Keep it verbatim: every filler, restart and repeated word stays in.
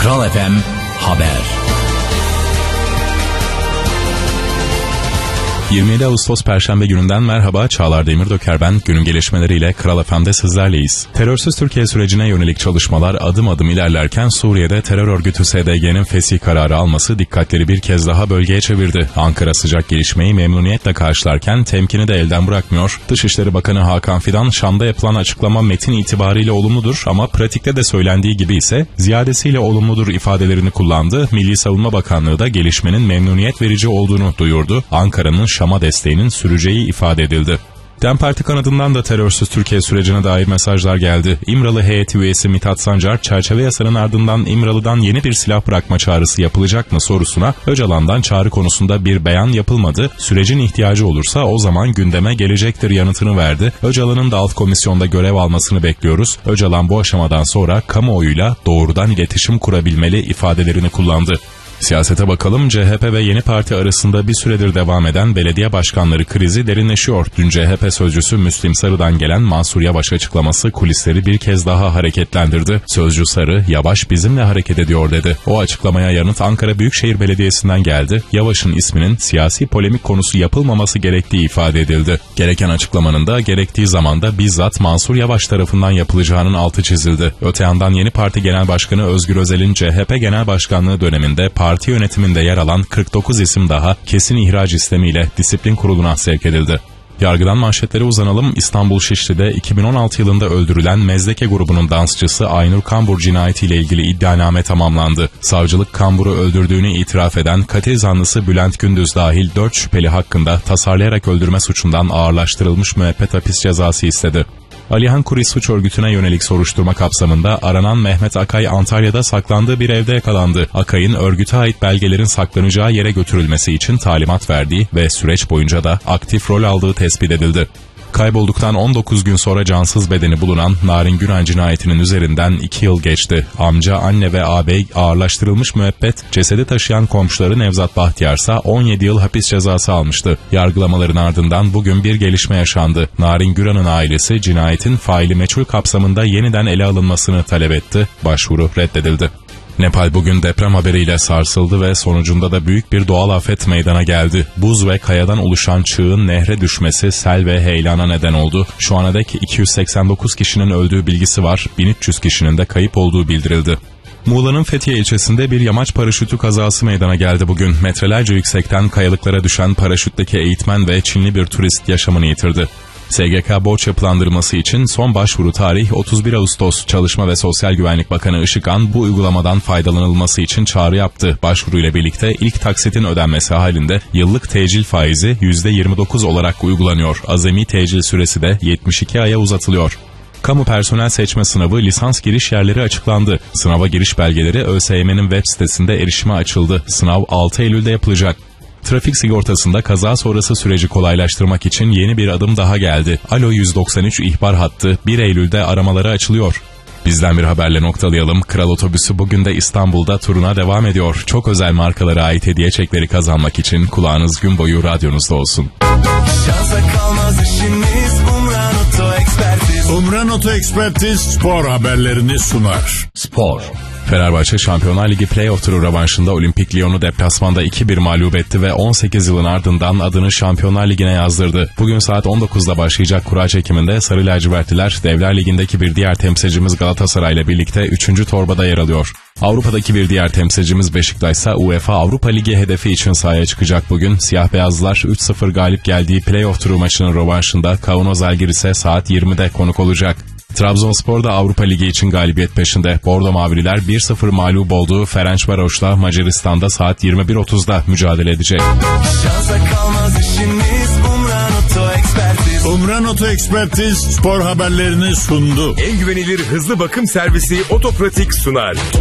Kral F M Haber. yirmi yedi Ağustos Perşembe gününden merhaba, Çağlar Demirdöker ben. Günün gelişmeleriyle Kral F M'de sizlerleyiz. Terörsüz Türkiye sürecine yönelik çalışmalar adım adım ilerlerken Suriye'de terör örgütü S D G'nin fesih kararı alması dikkatleri bir kez daha bölgeye çevirdi. Ankara sıcak gelişmeyi memnuniyetle karşılarken temkini de elden bırakmıyor. Dışişleri Bakanı Hakan Fidan, Şam'da yapılan açıklama metin itibariyle olumludur ama pratikte de söylendiği gibi ise ziyadesiyle olumludur ifadelerini kullandı. Milli Savunma Bakanlığı da gelişmenin memnuniyet verici olduğunu duyurdu. Ankara'nın Şam'a desteğinin süreceği ifade edildi. DEM Parti kanadından da terörsüz Türkiye sürecine dair mesajlar geldi. İmralı heyeti üyesi Mithat Sancar, çerçeve yasanın ardından İmralı'dan yeni bir silah bırakma çağrısı yapılacak mı sorusuna Öcalan'dan çağrı konusunda bir beyan yapılmadı, sürecin ihtiyacı olursa o zaman gündeme gelecektir yanıtını verdi. Öcalan'ın da alt komisyonda görev almasını bekliyoruz. Öcalan bu aşamadan sonra kamuoyuyla doğrudan iletişim kurabilmeli ifadelerini kullandı. Siyasete bakalım. C H P ve Yeni Parti arasında bir süredir devam eden belediye başkanları krizi derinleşiyor. Dün C H P sözcüsü Müslim Sarı'dan gelen Mansur Yavaş açıklaması kulisleri bir kez daha hareketlendirdi. Sözcü Sarı, Yavaş bizimle hareket ediyor dedi. O açıklamaya yanıt Ankara Büyükşehir Belediyesi'nden geldi. Yavaş'ın isminin siyasi polemik konusu yapılmaması gerektiği ifade edildi. Gereken açıklamanın da gerektiği zamanda bizzat Mansur Yavaş tarafından yapılacağının altı çizildi. Öte yandan Yeni Parti Genel Başkanı Özgür Özel'in C H P Genel Başkanlığı döneminde parti yönetiminde yer alan kırk dokuz isim daha kesin ihraç istemiyle disiplin kuruluna sevk edildi. Yargıdan manşetlere uzanalım. İstanbul Şişli'de iki bin on altı yılında öldürülen Mezdeke grubunun dansçısı Aynur Kambur cinayetiyle ilgili iddianame tamamlandı. Savcılık Kambur'u öldürdüğünü itiraf eden katil zanlısı Bülent Gündüz dahil dört şüpheli hakkında tasarlayarak öldürme suçundan ağırlaştırılmış müebbet hapis cezası istedi. Alihan Kuri suç örgütüne yönelik soruşturma kapsamında aranan Mehmet Akay Antalya'da saklandığı bir evde yakalandı. Akay'ın örgüte ait belgelerin saklanacağı yere götürülmesi için talimat verdiği ve süreç boyunca da aktif rol aldığı tespit edildi. Kaybolduktan on dokuz gün sonra cansız bedeni bulunan Narin Güran cinayetinin üzerinden iki yıl geçti. Amca, anne ve ağabey ağırlaştırılmış müebbet, cesedi taşıyan komşuları Nevzat Bahtiyarsa on yedi yıl hapis cezası almıştı. Yargılamaların ardından bugün bir gelişme yaşandı. Narin Güran'ın ailesi cinayetin faili meçhul kapsamında yeniden ele alınmasını talep etti. Başvuru reddedildi. Nepal bugün deprem haberiyle sarsıldı ve sonucunda da büyük bir doğal afet meydana geldi. Buz ve kayadan oluşan çığın nehre düşmesi sel ve heyelana neden oldu. Şu ana dek iki yüz seksen dokuz kişinin öldüğü bilgisi var, bin üç yüz kişinin de kayıp olduğu bildirildi. Muğla'nın Fethiye ilçesinde bir yamaç paraşütü kazası meydana geldi bugün. Metrelerce yüksekten kayalıklara düşen paraşütteki eğitmen ve Çinli bir turist yaşamını yitirdi. S G K borç yapılandırması için son başvuru tarihi otuz bir Ağustos. Çalışma ve Sosyal Güvenlik Bakanı Işıkhan bu uygulamadan faydalanılması için çağrı yaptı. Başvuruyla birlikte ilk taksitin ödenmesi halinde yıllık tecil faizi yüzde yirmi dokuz olarak uygulanıyor. Azami tecil süresi de yetmiş iki aya uzatılıyor. Kamu personel seçme sınavı lisans giriş yerleri açıklandı. Sınava giriş belgeleri ÖSYM'nin web sitesinde erişime açıldı. Sınav altı Eylül'de yapılacak. Trafik sigortasında kaza sonrası süreci kolaylaştırmak için yeni bir adım daha geldi. Alo yüz doksan üç ihbar hattı bir Eylül'de aramaları açılıyor. Bizden bir haberle noktalayalım. Kral Otobüsü bugün de İstanbul'da turuna devam ediyor. Çok özel markalara ait hediye çekleri kazanmak için kulağınız gün boyu radyonuzda olsun. Şansa kalmaz işimiz, Umran Oto Ekspertiz. Umran Oto Ekspertiz spor haberlerini sunar. Spor. Fenerbahçe Şampiyonlar Ligi playoff turu rövanşında Olimpik Lyon'u deplasmanda iki bir mağlup etti ve on sekiz yılın ardından adını Şampiyonlar Ligi'ne yazdırdı. Bugün saat on dokuzda başlayacak kura çekiminde Sarı Lacivertliler Devler Ligi'ndeki bir diğer temsilcimiz Galatasaray ile birlikte üçüncü torbada yer alıyor. Avrupa'daki bir diğer temsilcimiz Beşiktaş ise UEFA Avrupa Ligi hedefi için sahaya çıkacak bugün. Siyah beyazlılar üç sıfır galip geldiği playoff turu maçının rövanşında Kauno Žalgiris'e saat yirmide konuk olacak. Trabzonspor da Avrupa Ligi için galibiyet peşinde. Bordo Mavililer bir sıfır mağlup olduğu Ferencvaros'la Macaristan'da saat yirmi bir otuzda mücadele edecek. Şansa kalmaz işimiz, Umran Oto Ekspertiz. Umran Oto Ekspertiz spor haberlerini sundu. En güvenilir hızlı bakım servisi Otopratik sunar.